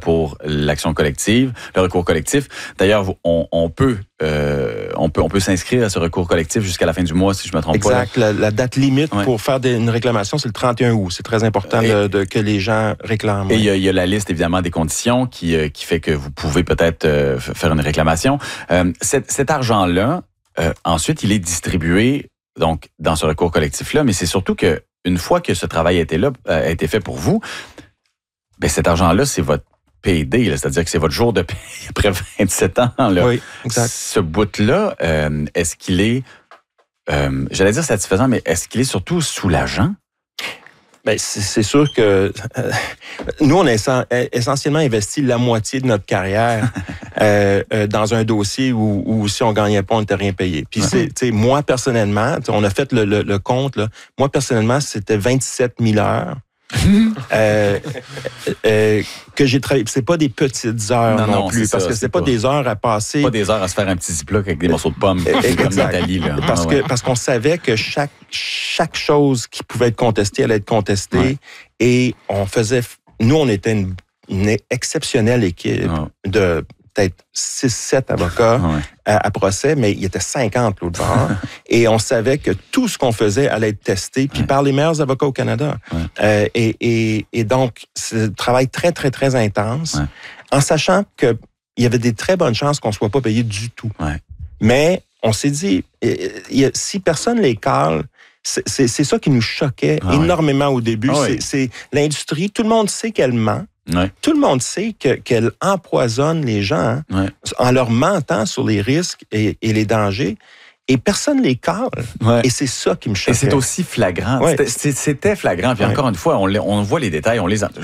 pour l'action collective, le recours collectif. D'ailleurs, on peut s'inscrire à ce recours collectif jusqu'à la fin du mois, si je me trompe pas. Exact. La date limite pour faire une réclamation, c'est le 31 août. C'est très important que les gens réclament. Et il y a la liste, évidemment, des conditions qui fait que vous pouvez peut-être faire une réclamation. Cet argent-là, ensuite, il est distribué donc dans ce recours collectif-là, mais c'est surtout que une fois que ce travail a été fait pour vous, ben cet argent-là, c'est votre PD, là, c'est-à-dire que c'est votre jour de paie après 27 ans. Là. Oui, exact. Ce bout-là, est-ce qu'il est, j'allais dire satisfaisant, mais est-ce qu'il est surtout soulageant? Ben, c'est sûr que nous, on a essentiellement investi la moitié de notre carrière dans un dossier où si on gagnait pas, on n'était rien payé. Puis moi, personnellement, on a fait le compte, là, moi, personnellement, c'était 27 000 heures. Que j'ai travaillé. C'est pas des petites heures non plus, parce que c'est pas des heures à passer. Pas des heures à se faire un petit ziploc avec des morceaux de pommes, comme Nathalie. Là. Parce qu'on savait que chaque chose qui pouvait être contestée allait être contestée, et nous, on était une exceptionnelle équipe de peut-être 6-7 avocats à procès, mais il y était 50 l'autre bord. Et on savait que tout ce qu'on faisait allait être testé, puis par les meilleurs avocats au Canada. Et donc, c'est un travail très, très, très intense, en sachant qu'il y avait des très bonnes chances qu'on ne soit pas payé du tout. Mais on s'est dit, si personne les cale, c'est ça qui nous choquait énormément au début. C'est l'industrie, tout le monde sait qu'elle ment. Tout le monde sait qu'elle empoisonne les gens en leur mentant sur les risques et les dangers, et personne les cale. Et c'est ça qui me choquait. Et c'est aussi flagrant. C'était flagrant. Puis encore une fois, on voit les détails,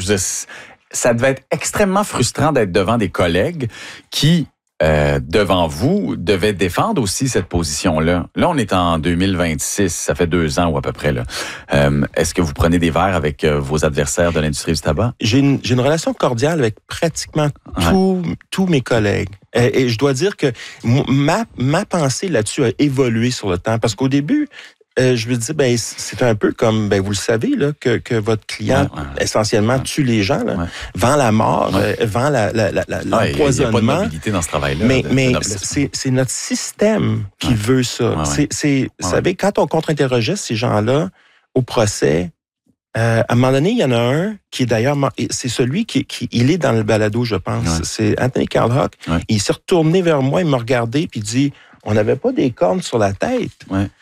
ça devait être extrêmement frustrant d'être devant des collègues qui, devant vous, devaient défendre aussi cette position-là. Là, on est en 2026, ça fait 2 ans ou à peu près. Là. Est-ce que vous prenez des verres avec vos adversaires de l'industrie du tabac? J'ai une relation cordiale avec pratiquement tous mes collègues. Et je dois dire que ma pensée là-dessus a évolué sur le temps. Parce qu'au début, je me dis, c'est un peu comme, vous le savez, là, que votre client, essentiellement, tue les gens, là, vend la mort, vend l'empoisonnement. Il n'y a pas de mobilité dans ce travail-là. Mais c'est notre système qui veut ça. Vous savez, quand on contre-interrogeait ces gens-là au procès, à un moment donné, il y en a un qui est d'ailleurs, c'est celui il est dans le balado, je pense. C'est Anthony Carlhock. Il s'est retourné vers moi, il m'a regardé, puis il dit, on n'avait pas des cornes sur la tête.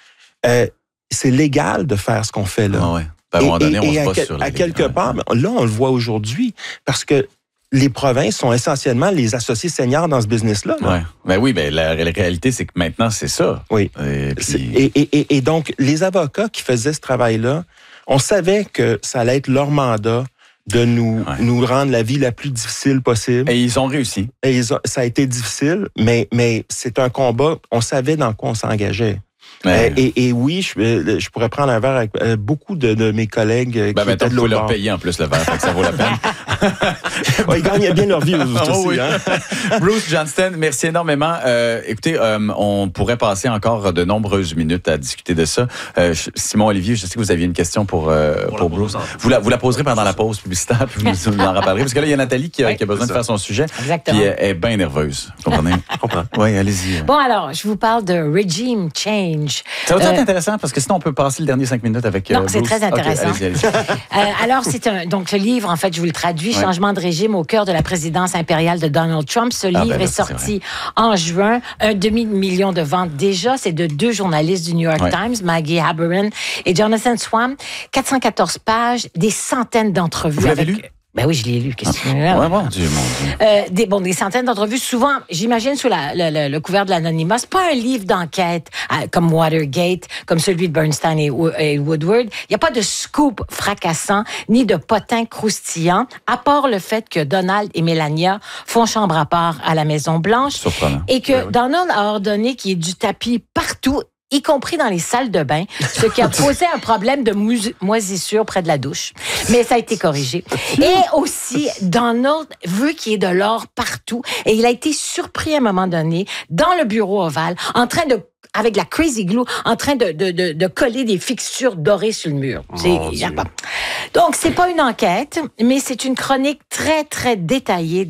C'est légal de faire ce qu'on fait là. À un moment donné, on se base sur à quelque part, là, on le voit aujourd'hui, parce que les provinces sont essentiellement les associés seniors dans ce business-là. La réalité, c'est que maintenant, c'est ça. Et donc, les avocats qui faisaient ce travail-là, on savait que ça allait être leur mandat de nous rendre la vie la plus difficile possible. Et ils ont réussi. Ça a été difficile, mais c'est un combat. On savait dans quoi on s'engageait. Et oui, je pourrais prendre un verre avec beaucoup de mes collègues qui étaient de l'autre bord. Il faut leur payer en plus le verre, fait que ça vaut la peine. Ils gagnaient bien leur vie aussi. Bruce Johnston, merci énormément. Écoutez, on pourrait passer encore de nombreuses minutes à discuter de ça. Simon Olivier, je sais que vous aviez une question pour Bruce. Vous la poserez pendant la pause publicitaire, puis vous nous en reparlerez. Parce que là, il y a Nathalie qui a besoin de faire son sujet. Exactement. Puis elle est bien nerveuse. Vous comprenez? Je comprends. Oui, allez-y. Bon, alors, je vous parle de Regime Change. Ça va être intéressant parce que sinon on peut passer le dernier 5 minutes avec Non, Bruce. c'est très intéressant. Okay, allez-y. Alors, donc le livre, en fait, je vous le traduis, Changement de régime au cœur de la présidence impériale de Donald Trump. Ce livre est sorti en juin, 500 000 de ventes déjà. C'est de 2 journalistes du New York Times, Maggie Haberman et Jonathan Swan. 414 pages, des centaines d'entrevues. Vous l'avez lu? Ben oui, je l'ai lu. Qu'est-ce que mon Dieu. Des centaines d'entrevues. Souvent, j'imagine sous le couvert de l'anonymat. C'est pas un livre d'enquête comme Watergate, comme celui de Bernstein et Woodward. Il n'y a pas de scoop fracassant ni de potin croustillant, à part le fait que Donald et Melania font chambre à part à la Maison-Blanche. Surprenant. Et que Donald a ordonné qu'il y ait du tapis partout, y compris dans les salles de bain, ce qui a posé un problème de moisissure près de la douche. Mais ça a été corrigé. Et aussi, Donald veut qu'il y ait de l'or partout. Et il a été surpris à un moment donné, dans le bureau ovale, en train de avec la crazy glue, en train de coller des fixtures dorées sur le mur. Donc, c'est pas une enquête, mais c'est une chronique très, très détaillée